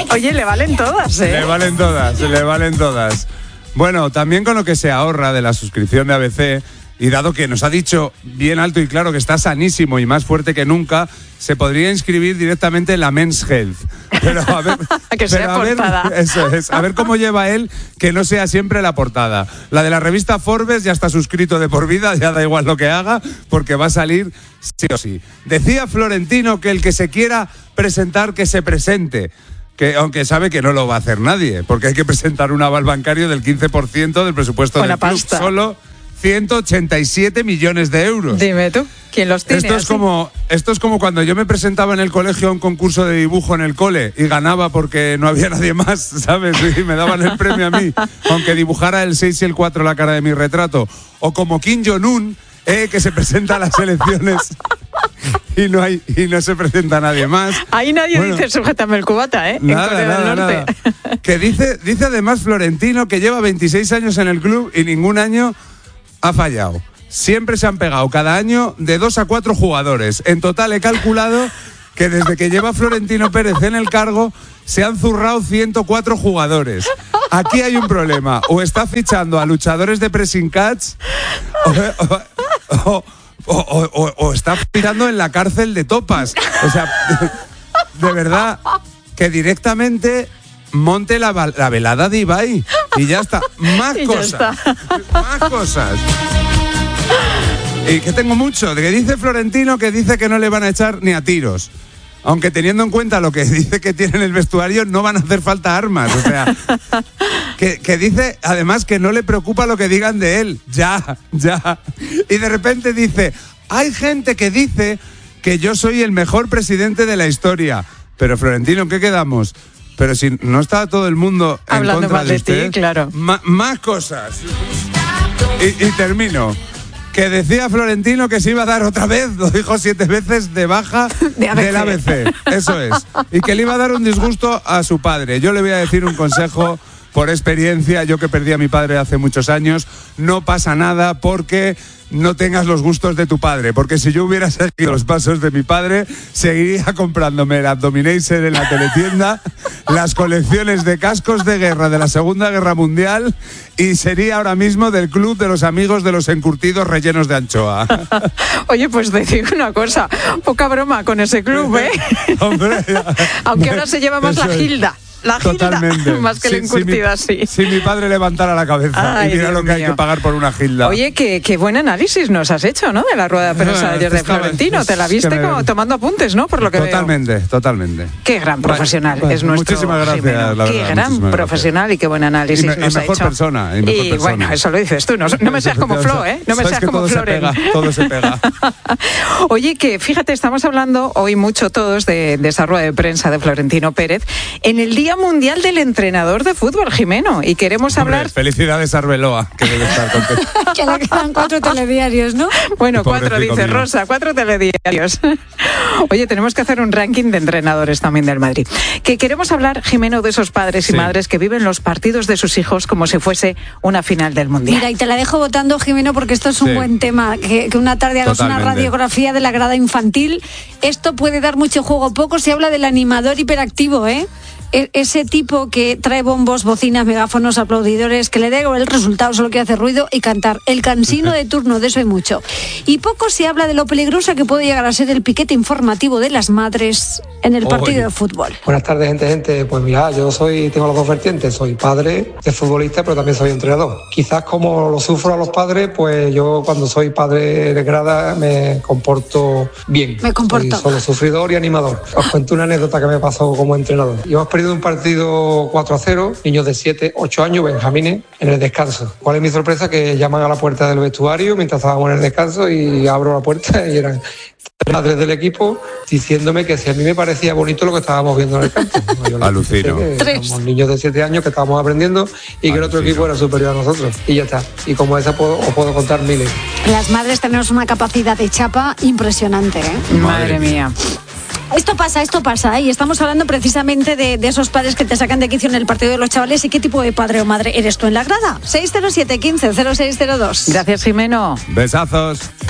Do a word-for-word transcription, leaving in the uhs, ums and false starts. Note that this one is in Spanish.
Oye, le valen todas, ¿eh? Le valen todas, le valen todas. Bueno, también con lo que se ahorra de la suscripción de A B C, y dado que nos ha dicho bien alto y claro que está sanísimo y más fuerte que nunca, se podría inscribir directamente en la Men's Health. Pero a ver, que sea pero a portada. ver, eso es, a ver cómo lleva él que no sea siempre la portada. La de la revista Forbes ya está suscrito de por vida, ya da igual lo que haga, porque va a salir sí o sí. Decía Florentino que el que se quiera presentar, que se presente. Que, aunque sabe que no lo va a hacer nadie, porque hay que presentar un aval bancario del quince por ciento del presupuesto Con del la club, pasta. solo ciento ochenta y siete millones de euros. Dime tú, ¿quién los tiene? Esto es, así? como, esto es como cuando yo me presentaba en el colegio a un concurso de dibujo en el cole y ganaba porque no había nadie más, ¿sabes? Y me daban el premio a mí, aunque dibujara el seis y el cuatro la cara de mi retrato. O como Kim Jong-un, eh, que se presenta a las elecciones y no hay y no se presenta nadie más. Ahí nadie Bueno, dice sujétame el cubata, ¿eh? Nada, en Corea nada, del Norte. nada. Que dice, dice además Florentino que lleva veintiséis años en el club y ningún año ha fallado. Siempre se han pegado cada año de dos a cuatro jugadores. En total he calculado que desde que lleva Florentino Pérez en el cargo se han zurrado ciento cuatro jugadores. Aquí hay un problema. O está fichando a luchadores de pressing catch o, o, o, o, o, o está fichando en la cárcel de topas. O sea, de verdad, que directamente monte la, la velada de Ibai y ya está. Más Y ya cosas. está. Más cosas. Y que tengo mucho. Que dice Florentino que dice que no le van a echar ni a tiros. Aunque teniendo en cuenta lo que dice que tiene en el vestuario, no van a hacer falta armas. O sea, que, que dice además que no le preocupa lo que digan de él. Ya, ya. Y de repente dice, hay gente que dice que yo soy el mejor presidente de la historia. Pero Florentino, ¿en qué quedamos? Pero si no está todo el mundo en Hablando contra mal de de ti, usted, claro. ma- más cosas. Y, y termino. Que decía Florentino que se iba a dar otra vez, lo dijo siete veces, de baja De A B C. del A B C. Eso es. Y que le iba a dar un disgusto a su padre. Yo le voy a decir un consejo por experiencia, yo que perdí a mi padre hace muchos años, no pasa nada porque no tengas los gustos de tu padre, porque si yo hubiera seguido los pasos de mi padre, seguiría comprándome el Abdominator en la teletienda, las colecciones de cascos de guerra de la Segunda Guerra Mundial y sería ahora mismo del club de los amigos de los encurtidos rellenos de anchoa. Oye, pues te digo una cosa, poca broma con ese club, ¿eh? Hombre, Aunque ahora se lleva más la eso es. Gilda. La Gilda, Totalmente. más que Sí, el encurtido, si mi, sí. Si mi padre levantara la cabeza Ay, y mira Dios lo que hay mío. que pagar por una Gilda. Oye, qué, qué buen análisis nos has hecho, ¿no? De la rueda de prensa Ah, ayer de estaba- Florentino. Te la es que viste me- como tomando apuntes, ¿no? Por lo que Totalmente, totalmente. veo. Qué gran profesional Bueno, es nuestro muchísimas gracias, Jimeno. la Qué verdad, gran muchísimas profesional y qué buen análisis Y me- y nos ha mejor hecho. persona, y mejor persona. bueno, eso lo dices tú. No, no me seas como Flo, ¿eh? No me Sabes seas que como todo se Floren. pega, todo se pega. Oye, que fíjate, estamos hablando hoy mucho todos de, de esa rueda de prensa de Florentino Pérez en el Día Mundial del Entrenador de Fútbol, Jimeno, y queremos Hombre, hablar... felicidades a Arbeloa, que debe estar contento. Que le quedan cuatro telediarios, ¿no? Bueno, Pobrecito cuatro, dice mío. Rosa, cuatro telediarios. Oye, tenemos que hacer un ranking de entrenadores también del Madrid. Que queremos hablar, Jimeno, de esos padres y Sí. madres que viven los partidos de sus hijos como si fuese una final del Mundial. Mira, y te la dejo votando, Jimeno, porque esto es un Sí. buen tema. Que, que una tarde hagas una Totalmente. radiografía de la grada infantil. Esto puede dar mucho juego. Poco se habla del animador hiperactivo, ¿eh? E- Ese tipo que trae bombos, bocinas, megáfonos, aplaudidores, que le da igual el resultado, solo quiere hacer ruido y cantar. El cansino de turno, de eso hay mucho. Y poco se habla de lo peligrosa que puede llegar a ser el piquete informativo de las madres en el partido Oy. de fútbol. Buenas tardes, gente, gente. Pues mira, yo soy, tengo las dos vertientes. Soy padre de futbolista, pero también soy entrenador. Quizás como lo sufro a los padres, pues yo cuando soy padre de grada me comporto bien. Me comporto. Soy solo sufridor y animador. Os cuento una anécdota que me pasó como entrenador. Yo hemos perdido un partido cuatro a cero, niños de siete, ocho años, benjamines, en el descanso. ¿Cuál es mi sorpresa? Que llaman a la puerta del vestuario mientras estábamos en el descanso y abro la puerta y eran padres del equipo diciéndome que si a mí me parecía bonito lo que estábamos viendo en el campo. No, yo les Alucino. dije que éramos niños de siete años que estábamos aprendiendo y que el otro Alucino. equipo era superior a nosotros. Y ya está. Y como esa puedo, os puedo contar miles. Las madres tenemos una capacidad de chapa impresionante, ¿eh? Madre Madre mía. Esto pasa, esto pasa, ¿eh? Y estamos hablando precisamente de, de esos padres que te sacan de quicio en el partido de los chavales y qué tipo de padre o madre eres tú en la grada. seis cero siete, quince, cero seis cero dos. Gracias, Jimeno. Besazos.